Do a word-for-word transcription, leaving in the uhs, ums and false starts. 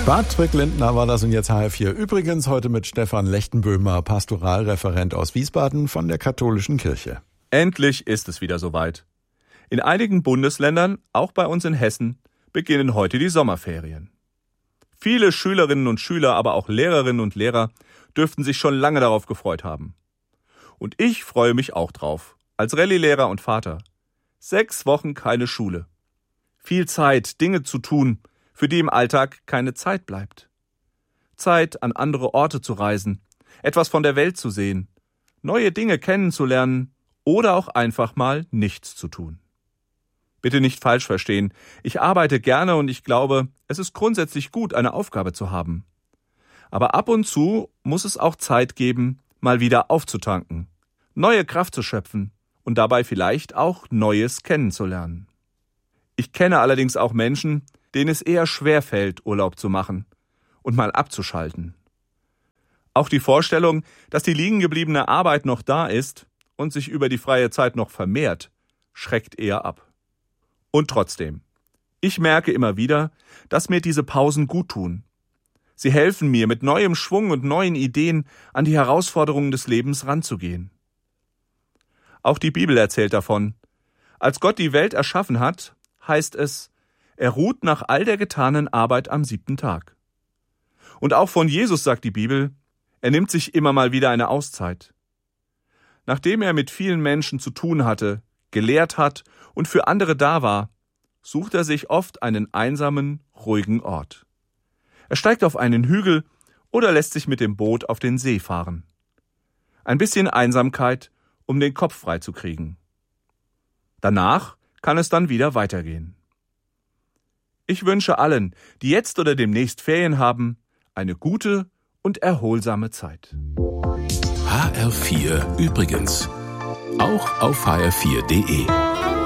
Patrick Lindner war das und jetzt H R vier. Übrigens heute mit Stefan Lechtenböhmer, Pastoralreferent aus Wiesbaden von der Katholischen Kirche. Endlich ist es wieder soweit. In einigen Bundesländern, auch bei uns in Hessen, beginnen heute die Sommerferien. Viele Schülerinnen und Schüler, aber auch Lehrerinnen und Lehrer dürften sich schon lange darauf gefreut haben. Und ich freue mich auch drauf, als Rallye-Lehrer und Vater. Sechs Wochen keine Schule. Viel Zeit, Dinge zu tun, für die im Alltag keine Zeit bleibt. Zeit, an andere Orte zu reisen, etwas von der Welt zu sehen, neue Dinge kennenzulernen oder auch einfach mal nichts zu tun. Bitte nicht falsch verstehen, ich arbeite gerne und ich glaube, es ist grundsätzlich gut, eine Aufgabe zu haben. Aber ab und zu muss es auch Zeit geben, mal wieder aufzutanken, neue Kraft zu schöpfen und dabei vielleicht auch Neues kennenzulernen. Ich kenne allerdings auch Menschen, denen es eher schwer fällt, Urlaub zu machen und mal abzuschalten. Auch die Vorstellung, dass die liegengebliebene Arbeit noch da ist und sich über die freie Zeit noch vermehrt, schreckt eher ab. Und trotzdem, ich merke immer wieder, dass mir diese Pausen gut tun. Sie helfen mir, mit neuem Schwung und neuen Ideen an die Herausforderungen des Lebens ranzugehen. Auch die Bibel erzählt davon. Als Gott die Welt erschaffen hat, heißt es, er ruht nach all der getanen Arbeit am siebten Tag. Und auch von Jesus sagt die Bibel, er nimmt sich immer mal wieder eine Auszeit. Nachdem er mit vielen Menschen zu tun hatte, gelehrt hat und für andere da war, sucht er sich oft einen einsamen, ruhigen Ort. Er steigt auf einen Hügel oder lässt sich mit dem Boot auf den See fahren. Ein bisschen Einsamkeit, um den Kopf frei zu kriegen. Danach kann es dann wieder weitergehen. Ich wünsche allen, die jetzt oder demnächst Ferien haben, eine gute und erholsame Zeit. H R vier übrigens. Auch auf h r vier punkt d e.